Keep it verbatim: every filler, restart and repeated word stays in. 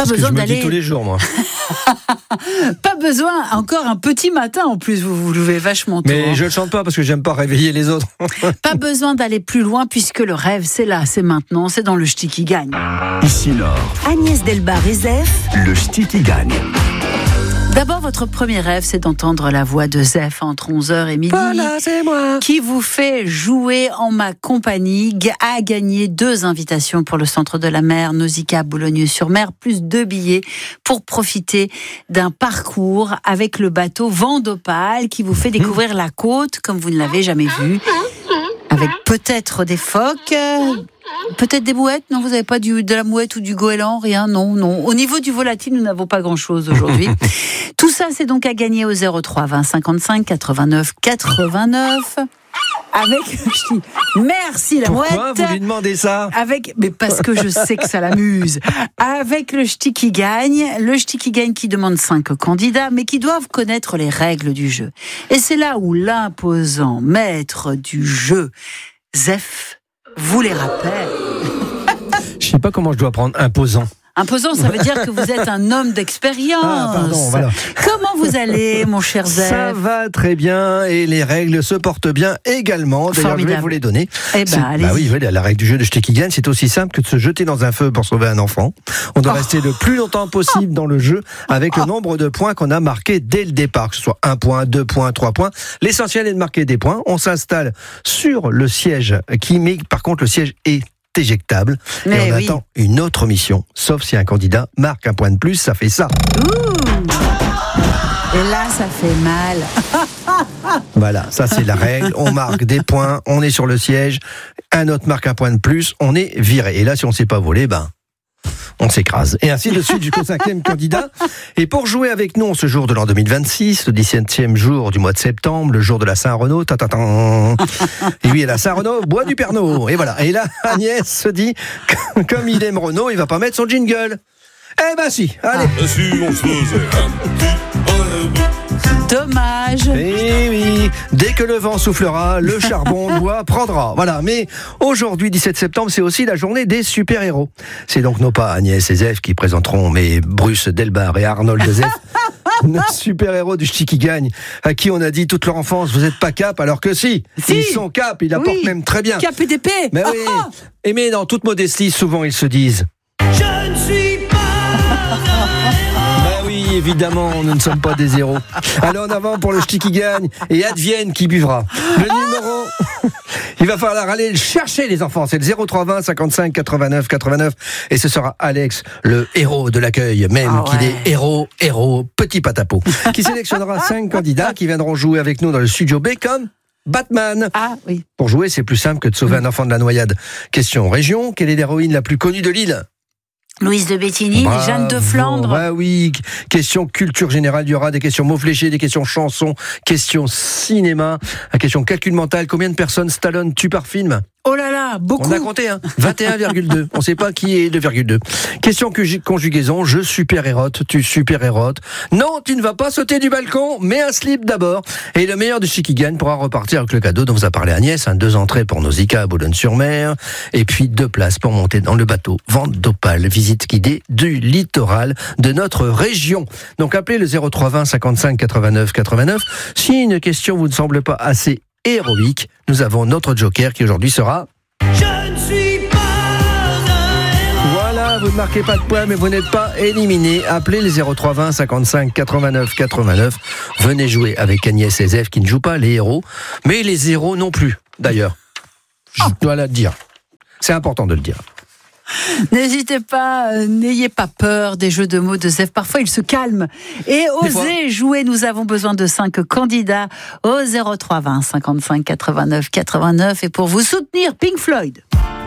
Pas Ce besoin que je d'aller. me dis tous les jours, moi. Pas besoin, encore un petit matin en plus, vous vous levez vachement tôt. Mais hein. je ne chante pas parce que j'aime pas réveiller les autres. Pas besoin d'aller plus loin puisque le rêve, c'est là, c'est maintenant, c'est dans le ch'ti qui gagne. Ici Nord, Agnès Delbar et Zef, le ch'ti qui gagne. D'abord, votre premier rêve, c'est d'entendre la voix de Zef entre onze heures et midi. Voilà, c'est moi. Qui vous fait jouer en ma compagnie, a gagné deux invitations pour le Centre de la Mer, Nausicaa, Boulogne-sur-Mer, plus deux billets pour profiter d'un parcours avec le bateau Vent d'Opale qui vous fait découvrir la côte comme vous ne l'avez jamais vue. Avec peut-être des phoques, euh, peut-être des mouettes. Non, vous n'avez pas du, de la mouette ou du goéland, rien, non, non. Au niveau du volatile, nous n'avons pas grand-chose aujourd'hui. Tout ça, c'est donc à gagner au zéro trois vingt cinquante-cinq quatre-vingt-neuf quatre-vingt-neuf. Avec, je dis, merci la Pourquoi mouette. vous lui demandez ça? Avec, mais parce que je sais que ça l'amuse. Avec le ch'ti qui gagne, le ch'ti qui gagne qui demande cinq candidats, mais qui doivent connaître les règles du jeu. Et c'est là où l'imposant maître du jeu, Zef, vous les rappelle. Je sais pas comment je dois prendre imposant. Imposant, ça veut dire que vous êtes un homme d'expérience. Ah, pardon, voilà. Comment vous allez, mon cher Zef? Ça va très bien et les règles se portent bien également. D'ailleurs, je vais Formidable. vous les donner. Eh ben, allez-y. Bah oui, oui, la règle du jeu de ch'ti qui gagne, c'est aussi simple que de se jeter dans un feu pour sauver un enfant. On doit Oh. rester le plus longtemps possible dans le jeu avec le nombre de points qu'on a marqués dès le départ, que ce soit un point, deux points, trois points. L'essentiel est de marquer des points. On s'installe sur le siège qui, mais par contre, le siège est éjectable. Mais et on oui. attend une autre mission, sauf si un candidat marque un point de plus, ça fait ça. Et là, ça fait mal. Voilà, ça c'est la règle. On marque des points, on est sur le siège, un autre marque un point de plus, on est viré. Et là, si on ne s'est pas volé, ben, on s'écrase. Et ainsi de suite jusqu'au cinquième candidat. Et pour jouer avec nous en ce jour de l'an deux mille vingt-six, le dix-septième jour du mois de septembre, le jour de la Saint-Renaud, ta-ta-tan. Et oui, à la Saint-Renaud, bois du Pernod. Et voilà. Et là, Agnès se dit, comme il aime Renaud, il va pas mettre son jingle. Eh ben si, allez. Et si on se faisait un petit rêve? Dommage. Eh oui, dès que le vent soufflera, le charbon bois prendra. Voilà, mais aujourd'hui, dix-sept septembre, c'est aussi la journée des super-héros. C'est donc non pas Agnès et Zef qui présenteront, mais Bruce Delbar et Arnold Zef, nos super-héros du ch'ti qui gagne, à qui on a dit toute leur enfance, vous n'êtes pas cap, alors que si, Si. ils sont cap, ils la portent Oui. même très bien. Cap et d'épée. Mais oui, et mais dans toute modestie, souvent ils se disent... Je ne suis pas. Bah oui, évidemment, nous ne sommes pas des héros. Allez en avant pour le ch'ti qui gagne et advienne qui buvra. Le numéro, il va falloir aller le chercher les enfants, c'est le zéro trois vingt cinquante-cinq quatre-vingt-neuf quatre-vingt-neuf et ce sera Alex, le héros de l'accueil, même Ah qu'il ouais. est héros, héros, petit patapo, qui sélectionnera cinq candidats qui viendront jouer avec nous dans le studio B comme Batman. Ah oui. Pour jouer, c'est plus simple que de sauver un enfant de la noyade. Question région, quelle est l'héroïne la plus connue de l'île? Louise de Bétigny, Bravo. Jeanne de Flandre. Bah oui, question culture générale, il y aura des questions mots fléchés, des questions chansons, questions cinéma, la question calcul mental, combien de personnes Stallone tue par film? Oh là là, beaucoup. On a compté, hein, vingt et un virgule deux. On ne sait pas qui est deux virgule deux. Question conju- conjugaison, je super hérote, tu super hérote. Non, tu ne vas pas sauter du balcon, mais un slip d'abord. Et le meilleur du ch'ti qui gagne pourra repartir avec le cadeau dont vous a parlé Agnès, hein, deux entrées pour Nausicaa à Boulogne-sur-Mer, et puis deux places pour monter dans le bateau Vent d'Opale, visite guidée du littoral de notre région. Donc appelez le zéro trois vingt cinquante-cinq quatre-vingt-neuf quatre-vingt-neuf. Si une question vous ne semble pas assez héroïque, nous avons notre joker qui aujourd'hui sera... Je ne suis pas un héros. Voilà, vous ne marquez pas de points, mais vous n'êtes pas éliminé. Appelez les zéro trois vingt cinquante-cinq quatre-vingt-neuf quatre-vingt-neuf. Venez jouer avec Agnès et Zef qui ne jouent pas les héros, mais les héros non plus, d'ailleurs. Je dois le dire. C'est important de le dire. N'hésitez pas, euh, n'ayez pas peur des jeux de mots de Zef. Parfois, il se calme. Et osez jouer. Nous avons besoin de cinq candidats au zéro trois vingt cinquante-cinq quatre-vingt-neuf quatre-vingt-neuf. Et pour vous soutenir, Pink Floyd.